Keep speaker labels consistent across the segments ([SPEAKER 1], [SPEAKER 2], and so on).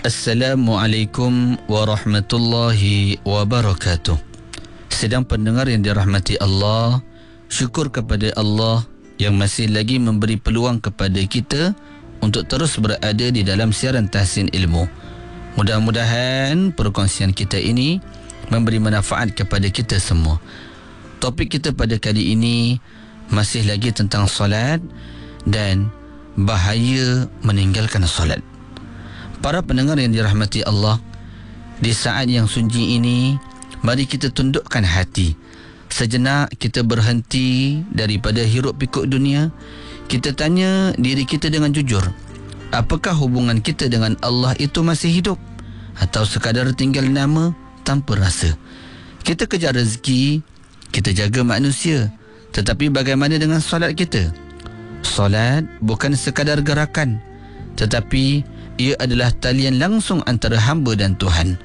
[SPEAKER 1] Assalamualaikum warahmatullahi wabarakatuh. Sedang pendengar yang dirahmati Allah, syukur kepada Allah yang masih lagi memberi peluang kepada kita untuk terus berada di dalam siaran Tahsin Ilmu. Mudah-mudahan perkongsian kita ini memberi manfaat kepada kita semua. Topik kita pada kali ini masih lagi tentang solat dan bahaya meninggalkan solat. Para pendengar yang dirahmati Allah, di saat yang sunyi ini, mari kita tundukkan hati. Sejenak kita berhenti daripada hiruk pikuk dunia. Kita tanya diri kita dengan jujur, apakah hubungan kita dengan Allah itu masih hidup atau sekadar tinggal nama tanpa rasa? Kita kejar rezeki, kita jaga manusia, tetapi bagaimana dengan solat kita? Solat bukan sekadar gerakan, tetapi ia adalah talian langsung antara hamba dan Tuhan.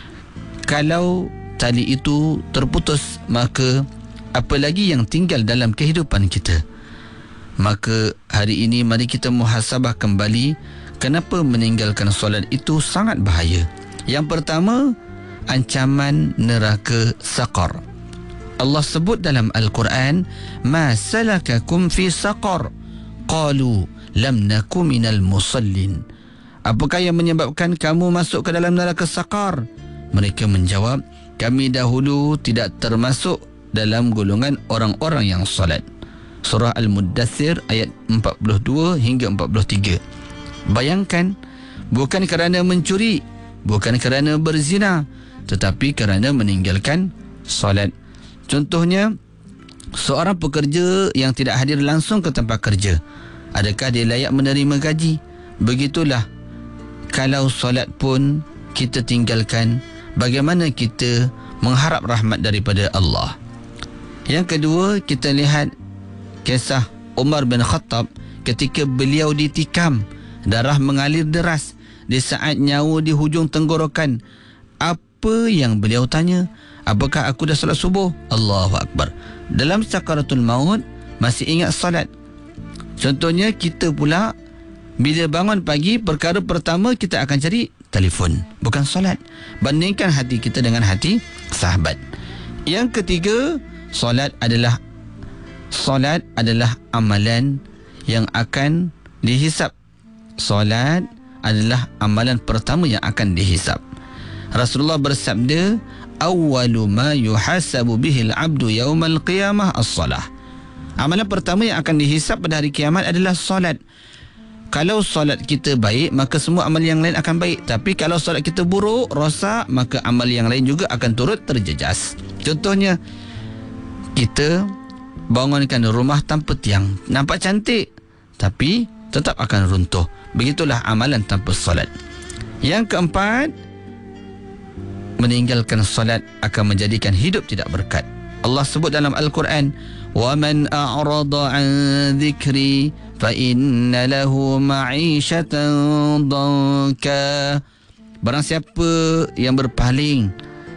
[SPEAKER 1] Kalau tali itu terputus, maka apa lagi yang tinggal dalam kehidupan kita? Maka hari ini mari kita muhasabah kembali kenapa meninggalkan solat itu sangat bahaya. Yang pertama, ancaman neraka saqar. Allah sebut dalam Al-Quran, "Ma salakakum fi saqar?" Qalu lam naku minal musallin. Apakah yang menyebabkan kamu masuk ke dalam neraka saqar? Mereka menjawab, kami dahulu tidak termasuk dalam golongan orang-orang yang solat. Surah Al-Muddathir ayat 42 hingga 43. Bayangkan, bukan kerana mencuri, bukan kerana berzina, tetapi kerana meninggalkan solat. Contohnya, seorang pekerja yang tidak hadir langsung ke tempat kerja, adakah dia layak menerima gaji? Begitulah, kalau solat pun kita tinggalkan, bagaimana kita mengharap rahmat daripada Allah? Yang kedua, kita lihat kisah Umar bin Khattab ketika beliau ditikam, darah mengalir deras di saat nyawa di hujung tenggorokan. Apa yang beliau tanya? Apakah aku dah solat subuh? Allahu Akbar. Dalam sakaratul maut masih ingat solat. Contohnya kita pula, bila bangun pagi, perkara pertama kita akan cari telefon, bukan solat. Bandingkan hati kita dengan hati sahabat. Yang ketiga, solat adalah amalan yang akan dihisap. Solat adalah amalan pertama yang akan dihisap. Rasulullah bersabda, awwalu ma yuhasabu bihil abdu yaumal qiyamah as-salah. Amalan pertama yang akan dihisap pada hari kiamat adalah solat. Kalau solat kita baik, maka semua amal yang lain akan baik. Tapi kalau solat kita buruk, rosak, maka amal yang lain juga akan turut terjejas. Contohnya, kita bangunkan rumah tanpa tiang. Nampak cantik, tapi tetap akan runtuh. Begitulah amalan tanpa solat. Yang keempat, meninggalkan solat akan menjadikan hidup tidak berkat. Allah sebut dalam Al-Quran, وَمَنْ أَعْرَضَ عَنْ ذِكْرِي فَإِنَّ لَهُ مَعِيشَةً ضَنْكًا. Barang siapa yang berpaling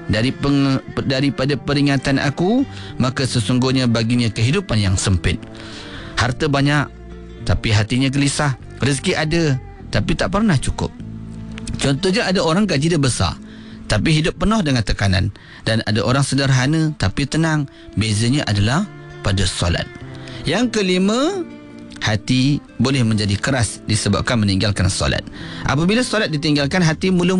[SPEAKER 1] daripada peringatan aku, maka sesungguhnya baginya kehidupan yang sempit. Harta banyak, tapi hatinya gelisah. Rezeki ada, tapi tak pernah cukup. Contohnya, ada orang gaji dia besar, tapi hidup penuh dengan tekanan. Dan ada orang sederhana, tapi tenang. Bezanya adalah pada solat. Yang kelima, hati boleh menjadi keras disebabkan meninggalkan solat. Apabila solat ditinggalkan, hati mula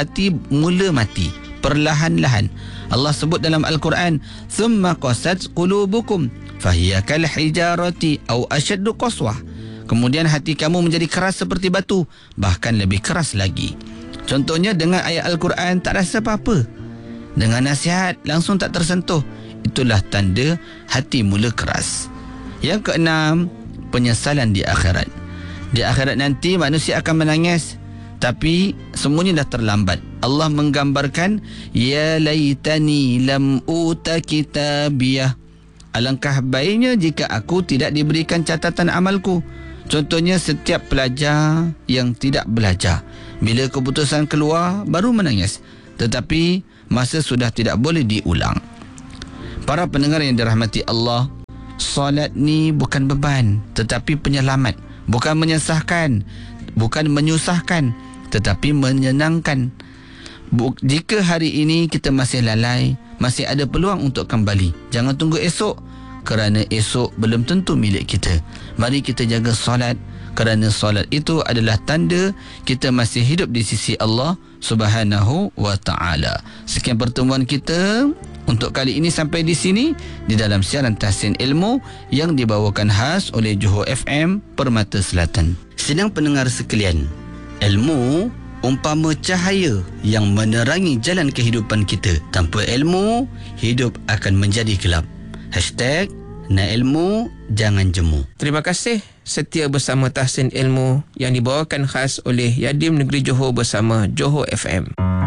[SPEAKER 1] mati perlahan-lahan. Allah sebut dalam Al-Quran, "Thumma qasat qulubukum fahiya kal hijarati aw ashaddu qaswah." Kemudian hati kamu menjadi keras seperti batu, bahkan lebih keras lagi. Contohnya, dengan ayat Al-Quran tak rasa apa-apa, dengan nasihat langsung tak tersentuh. Itulah tanda hati mula keras. Yang keenam, penyesalan di akhirat. Di akhirat nanti manusia akan menangis, tapi semuanya dah terlambat. Allah menggambarkan, ya laitani lam uta kitabiyah. Alangkah baiknya jika aku tidak diberikan catatan amalku. Contohnya, setiap pelajar yang tidak belajar, bila keputusan keluar baru menangis, tetapi masa sudah tidak boleh diulang. Para pendengar yang dirahmati Allah, solat ni bukan beban, tetapi penyelamat. Bukan menyesahkan, bukan menyusahkan, tetapi menyenangkan. Jika hari ini kita masih lalai, masih ada peluang untuk kembali. Jangan tunggu esok, kerana esok belum tentu milik kita. Mari kita jaga solat, kerana solat itu adalah tanda kita masih hidup di sisi Allah Subhanahu wa ta'ala. Sekian pertemuan kita untuk kali ini sampai di sini di dalam siaran Tahsin Ilmu yang dibawakan khas oleh Johor FM Permata Selatan. Sidang pendengar sekalian, ilmu umpama cahaya yang menerangi jalan kehidupan kita. Tanpa ilmu, hidup akan menjadi gelap. #Nak ilmu, jangan jemu.
[SPEAKER 2] Terima kasih setia bersama Tahsin Ilmu yang dibawakan khas oleh Yadim Negeri Johor bersama Johor FM.